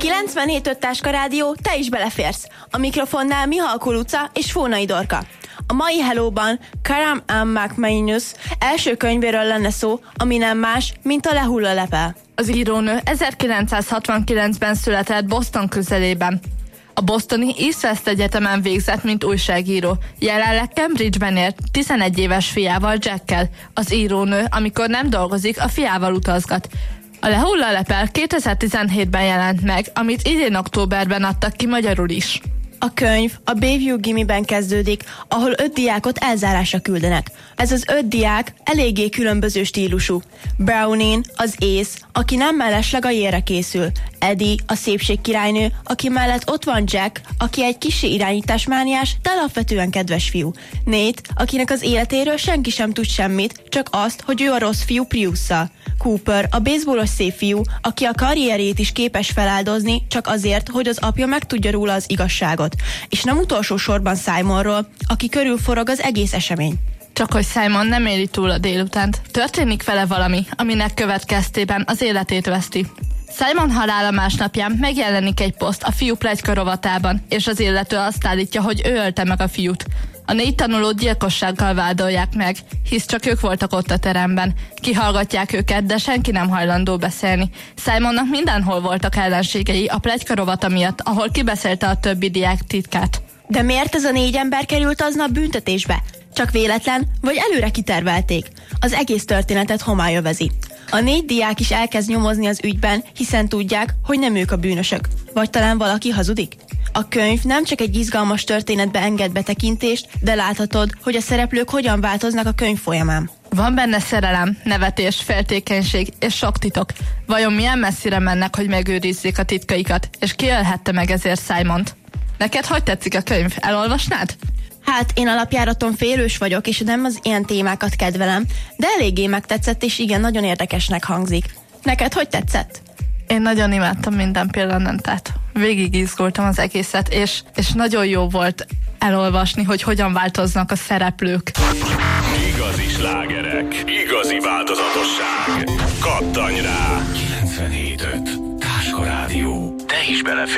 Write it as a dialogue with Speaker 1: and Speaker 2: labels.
Speaker 1: 97.5 Táska Rádió, te is beleférsz. A mikrofonnál Mihalkó Luca és Fónai Dorka. A mai Hello-ban Karam McManus első könyvéről lenne szó, ami nem más, mint a Lehulla lepel.
Speaker 2: Az írónő 1969-ben született Boston közelében. A bostoni East West Egyetemen végzett, mint újságíró. Jelenleg Cambridge-ben él 11 éves fiával, Jackkel. Az írónő, amikor nem dolgozik, a fiával utazgat. A Lehulla lepel 2017-ben jelent meg, amit idén októberben adtak ki magyarul is.
Speaker 1: A könyv a Bayview Gimiben kezdődik, ahol 5 diákot elzárásra küldenek. Ez az 5 diák eléggé különböző stílusú. Brownie, az ész, aki nem mellesleg a jélre készül. Eddie, a szépség királynő, aki mellett ott van Jack, aki egy kissé irányításmániás, de alapvetően kedves fiú. Nate, akinek az életéről senki sem tud semmit, csak azt, hogy ő a rossz fiú Priusszal. Cooper, a baseballos szép fiú, aki a karrierjét is képes feláldozni, csak azért, hogy az apja megtudja róla az igazságot. És nem utolsó sorban Simonról, aki körülforog az egész esemény.
Speaker 2: Csak hogy Simon nem éli túl a délutánt. Történik vele valami, aminek következtében az életét veszti. Simon halála másnapján megjelenik egy poszt a fiú pletyka rovatában, és az illető azt állítja, hogy ő ölte meg a fiút. A 4 tanulót gyilkossággal vádolják meg, hisz csak ők voltak ott a teremben. Kihallgatják őket, de senki nem hajlandó beszélni. Simonnak mindenhol voltak ellenségei a pletyka rovata miatt, ahol kibeszélte a többi diák titkát.
Speaker 1: De miért ez a 4 ember került aznap büntetésbe? Csak véletlen, vagy előre kitervelték? Az egész történetet homály övezi. A 4 diák is elkezd nyomozni az ügyben, hiszen tudják, hogy nem ők a bűnösök. Vagy talán valaki hazudik? A könyv nem csak egy izgalmas történetbe enged betekintést, de láthatod, hogy a szereplők hogyan változnak a könyv folyamán.
Speaker 2: Van benne szerelem, nevetés, féltékenység és sok titok. Vajon milyen messzire mennek, hogy megőrizzék a titkaikat, és ki ölhette meg ezért Simont? Neked hogy tetszik a könyv? Elolvasnád?
Speaker 1: Hát én alapjáraton félős vagyok, és nem az ilyen témákat kedvelem, de eléggé megtetszett, és igen, nagyon érdekesnek hangzik. Neked hogy tetszett?
Speaker 2: Én nagyon imádtam minden pillanatát. Végig izgultam az egészet, és nagyon jó volt elolvasni, hogy hogyan változnak a szereplők.
Speaker 3: Igazi slágerek, igazi változatosság. Kattanj rá! 97.5 Táska Rádió. Te is beleférsz.